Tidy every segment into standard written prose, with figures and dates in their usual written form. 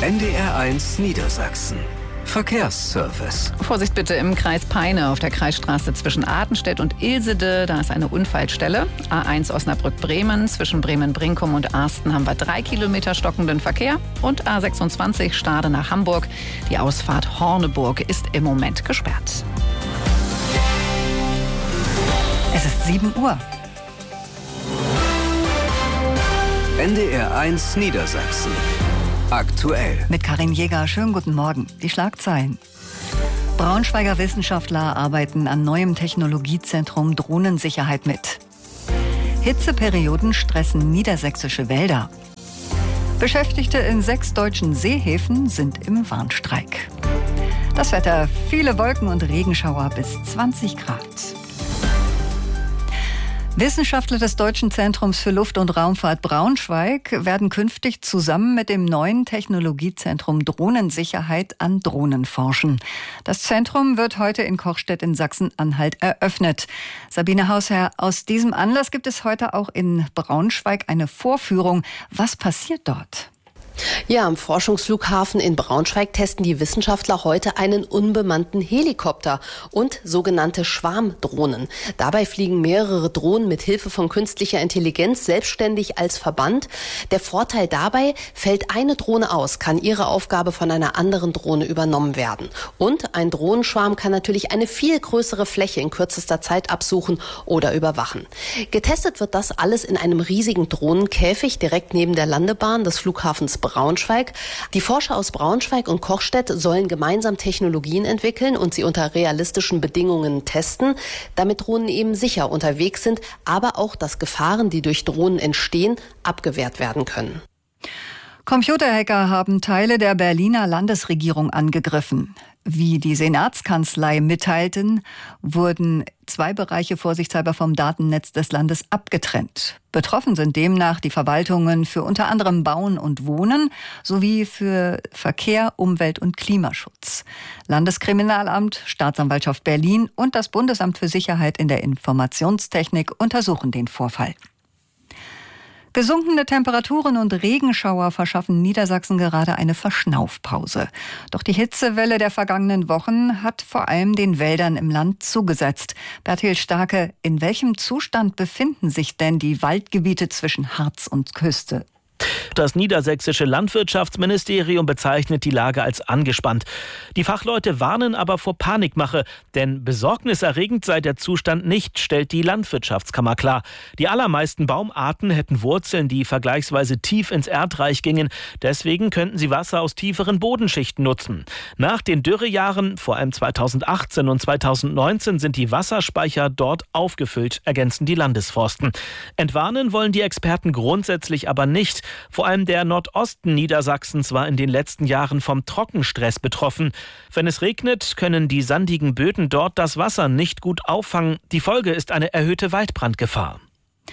NDR1 Niedersachsen. Verkehrsservice. Vorsicht bitte im Kreis Peine auf der Kreisstraße zwischen Artenstedt und Ilsede. Da ist eine Unfallstelle. A1 Osnabrück-Bremen. Zwischen Bremen-Brinkum und Arsten haben wir 3 Kilometer stockenden Verkehr. Und A26 Stade nach Hamburg. Die Ausfahrt Horneburg ist im Moment gesperrt. Es ist 7 Uhr. NDR1 Niedersachsen. Aktuell. Mit Karin Jäger, schönen guten Morgen. Die Schlagzeilen. Braunschweiger Wissenschaftler arbeiten an neuem Technologiezentrum Drohnensicherheit mit. Hitzeperioden stressen niedersächsische Wälder. Beschäftigte in 6 deutschen Seehäfen sind im Warnstreik. Das Wetter, viele Wolken und Regenschauer bis 20 Grad. Wissenschaftler des Deutschen Zentrums für Luft- und Raumfahrt Braunschweig werden künftig zusammen mit dem neuen Technologiezentrum Drohnensicherheit an Drohnen forschen. Das Zentrum wird heute in Kochstedt in Sachsen-Anhalt eröffnet. Sabine Hausherr, aus diesem Anlass gibt es heute auch in Braunschweig eine Vorführung. Was passiert dort? Ja, am Forschungsflughafen in Braunschweig testen die Wissenschaftler heute einen unbemannten Helikopter und sogenannte Schwarmdrohnen. Dabei fliegen mehrere Drohnen mit Hilfe von künstlicher Intelligenz selbstständig als Verband. Der Vorteil dabei, fällt eine Drohne aus, kann ihre Aufgabe von einer anderen Drohne übernommen werden. Und ein Drohnenschwarm kann natürlich eine viel größere Fläche in kürzester Zeit absuchen oder überwachen. Getestet wird das alles in einem riesigen Drohnenkäfig direkt neben der Landebahn des Flughafens Braunschweig. Die Forscher aus Braunschweig und Kochstedt sollen gemeinsam Technologien entwickeln und sie unter realistischen Bedingungen testen, damit Drohnen eben sicher unterwegs sind, aber auch, dass Gefahren, die durch Drohnen entstehen, abgewehrt werden können. Computerhacker haben Teile der Berliner Landesregierung angegriffen. Wie die Senatskanzlei mitteilten, wurden 2 Bereiche vorsichtshalber vom Datennetz des Landes abgetrennt. Betroffen sind demnach die Verwaltungen für unter anderem Bauen und Wohnen sowie für Verkehr, Umwelt und Klimaschutz. Landeskriminalamt, Staatsanwaltschaft Berlin und das Bundesamt für Sicherheit in der Informationstechnik untersuchen den Vorfall. Gesunkene Temperaturen und Regenschauer verschaffen Niedersachsen gerade eine Verschnaufpause. Doch die Hitzewelle der vergangenen Wochen hat vor allem den Wäldern im Land zugesetzt. Bertil Starke, in welchem Zustand befinden sich denn die Waldgebiete zwischen Harz und Küste? Das niedersächsische Landwirtschaftsministerium bezeichnet die Lage als angespannt. Die Fachleute warnen aber vor Panikmache, denn besorgniserregend sei der Zustand nicht, stellt die Landwirtschaftskammer klar. Die allermeisten Baumarten hätten Wurzeln, die vergleichsweise tief ins Erdreich gingen. Deswegen könnten sie Wasser aus tieferen Bodenschichten nutzen. Nach den Dürrejahren, vor allem 2018 und 2019, sind die Wasserspeicher dort aufgefüllt, ergänzen die Landesforsten. Entwarnen wollen die Experten grundsätzlich aber nicht. Vor allem der Nordosten Niedersachsens war in den letzten Jahren vom Trockenstress betroffen. Wenn es regnet, können die sandigen Böden dort das Wasser nicht gut auffangen. Die Folge ist eine erhöhte Waldbrandgefahr.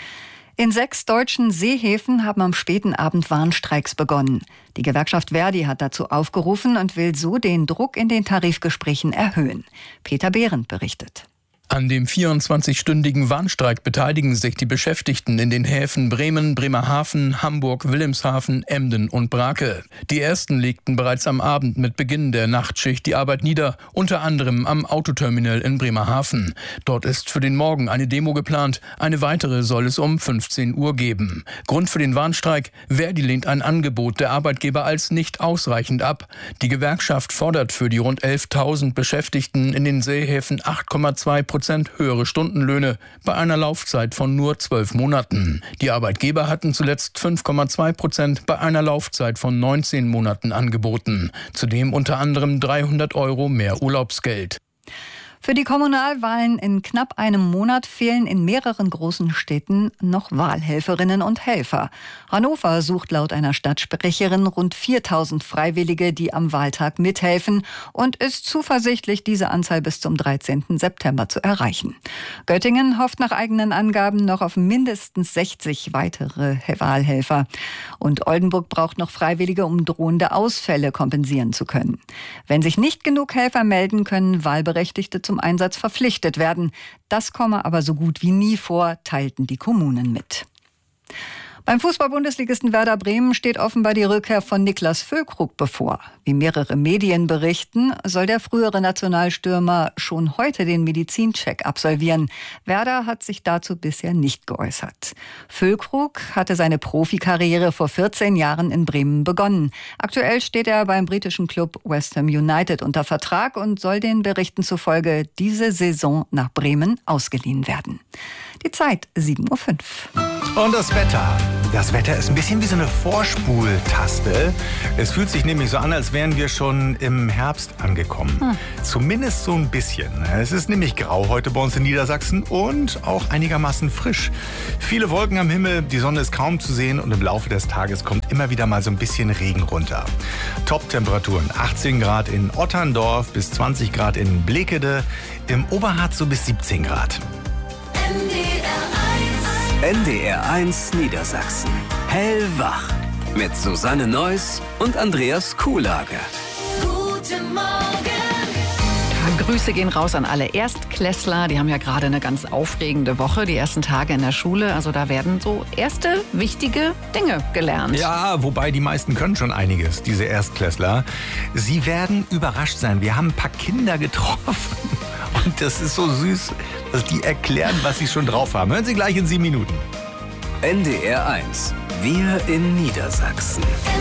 In 6 deutschen Seehäfen haben am späten Abend Warnstreiks begonnen. Die Gewerkschaft Verdi hat dazu aufgerufen und will so den Druck in den Tarifgesprächen erhöhen. Peter Behrendt berichtet. An dem 24-stündigen Warnstreik beteiligen sich die Beschäftigten in den Häfen Bremen, Bremerhaven, Hamburg, Wilhelmshaven, Emden und Brake. Die ersten legten bereits am Abend mit Beginn der Nachtschicht die Arbeit nieder, unter anderem am Autoterminal in Bremerhaven. Dort ist für den Morgen eine Demo geplant, eine weitere soll es um 15 Uhr geben. Grund für den Warnstreik: Verdi lehnt ein Angebot der Arbeitgeber als nicht ausreichend ab. Die Gewerkschaft fordert für die rund 11.000 Beschäftigten in den Seehäfen 8,2% höhere Stundenlöhne bei einer Laufzeit von nur 12 Monaten. Die Arbeitgeber hatten zuletzt 5,2% bei einer Laufzeit von 19 Monaten angeboten. Zudem unter anderem 300 € mehr Urlaubsgeld. Für die Kommunalwahlen in knapp einem Monat fehlen in mehreren großen Städten noch Wahlhelferinnen und Helfer. Hannover sucht laut einer Stadtsprecherin rund 4.000 Freiwillige, die am Wahltag mithelfen, und ist zuversichtlich, diese Anzahl bis zum 13. September zu erreichen. Göttingen hofft nach eigenen Angaben noch auf mindestens 60 weitere Wahlhelfer. Und Oldenburg braucht noch Freiwillige, um drohende Ausfälle kompensieren zu können. Wenn sich nicht genug Helfer melden, können Wahlberechtigte zum Einsatz verpflichtet werden. Das komme aber so gut wie nie vor, teilten die Kommunen mit. Beim Fußball-Bundesligisten Werder Bremen steht offenbar die Rückkehr von Niklas Füllkrug bevor. Wie mehrere Medien berichten, soll der frühere Nationalstürmer schon heute den Medizincheck absolvieren. Werder hat sich dazu bisher nicht geäußert. Füllkrug hatte seine Profikarriere vor 14 Jahren in Bremen begonnen. Aktuell steht er beim britischen Club West Ham United unter Vertrag und soll den Berichten zufolge diese Saison nach Bremen ausgeliehen werden. Die Zeit 7:05 Uhr. Und das Wetter. Das Wetter ist ein bisschen wie so eine Vorspultaste. Es fühlt sich nämlich so an, als wären wir schon im Herbst angekommen. Zumindest so ein bisschen. Es ist nämlich grau heute bei uns in Niedersachsen und auch einigermaßen frisch. Viele Wolken am Himmel, die Sonne ist kaum zu sehen und im Laufe des Tages kommt immer wieder mal so ein bisschen Regen runter. Top-Temperaturen 18 Grad in Otterndorf bis 20 Grad in Blekede, im Oberharz so bis 17 Grad. NDR1 Niedersachsen. Hellwach. Mit Susanne Neuss und Andreas Kuhlage. Guten Morgen. Grüße gehen raus an alle Erstklässler. Die haben ja gerade eine ganz aufregende Woche, die ersten Tage in der Schule. Also da werden so erste wichtige Dinge gelernt. Ja, wobei die meisten können schon einiges, diese Erstklässler. Sie werden überrascht sein. Wir haben ein paar Kinder getroffen. Und das ist so süß, dass die erklären, was sie schon drauf haben. Hören Sie gleich in 7 Minuten. NDR1. Wir in Niedersachsen.